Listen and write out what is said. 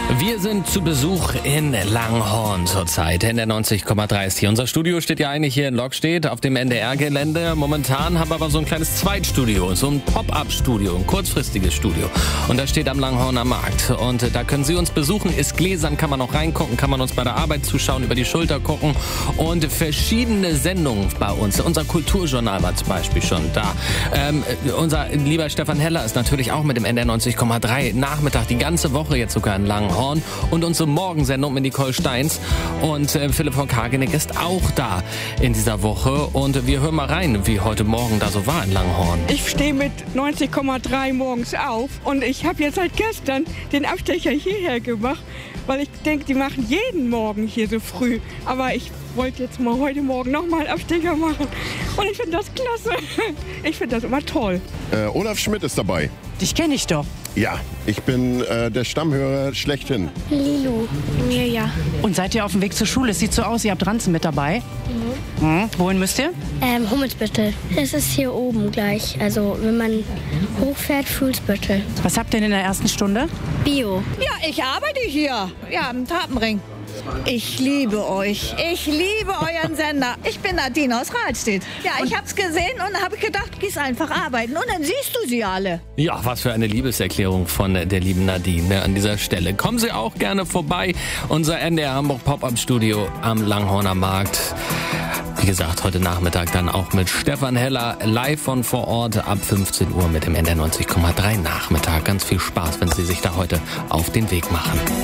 Wir sind zu Besuch in Langhorn zurzeit. In der 90,3 ist hier. Unser Studio steht ja eigentlich hier in Lockstedt auf dem NDR-Gelände. Momentan haben wir aber so ein kleines Zweitstudio, so ein Pop-up-Studio, ein kurzfristiges Studio. Und das steht am Langhorner Markt. Und da können Sie uns besuchen. Ist gläsern, kann man auch reingucken, kann man uns bei der Arbeit zuschauen, über die Schulter gucken. Und verschiedene Sendungen bei uns. Unser Kulturjournal war zum Beispiel schon da. Unser lieber Stefan Heller ist natürlich auch mit dem NDR 90,3 Nachmittag, die ganze Woche jetzt sogar in Langhorn. Und unsere Morgensendung mit Nicole Steins. Und Philipp von Kargeneck ist auch da in dieser Woche. Und wir hören mal rein, wie heute Morgen da so war in Langhorn. Ich stehe mit 90,3 morgens auf. Und ich habe jetzt seit gestern den Abstecher hierher gemacht. Weil ich denke, die machen jeden Morgen hier so früh. Aber ich wollte jetzt mal heute Morgen nochmal einen Abstecher machen. Und ich finde das klasse. Ich finde das immer toll. Olaf Schmidt ist dabei. Dich kenne ich doch. Ja, ich bin der Stammhörer schlechthin. Lilo. Mirja. Und seid ihr auf dem Weg zur Schule? Es sieht so aus, ihr habt Ranzen mit dabei. Wohin müsst ihr? Hummelsbüttel. Es ist hier oben gleich. Also wenn man hochfährt, Fuhlsbüttel. Was habt ihr denn in der ersten Stunde? Bio. Ja, ich arbeite hier. Ja, am Tapenring. Ich liebe euch. Ich liebe euren Sender. Ich bin Nadine aus Rahlstedt. Ja, ich hab's gesehen und habe gedacht, gehst einfach arbeiten. Und dann siehst du sie alle. Ja, was für eine Liebeserklärung von der lieben Nadine an dieser Stelle. Kommen Sie auch gerne vorbei. Unser NDR Hamburg Pop-Up-Studio am Langhorner Markt. Wie gesagt, heute Nachmittag dann auch mit Stefan Heller live von vor Ort ab 15 Uhr mit dem NDR 90,3 Nachmittag. Ganz viel Spaß, wenn Sie sich da heute auf den Weg machen.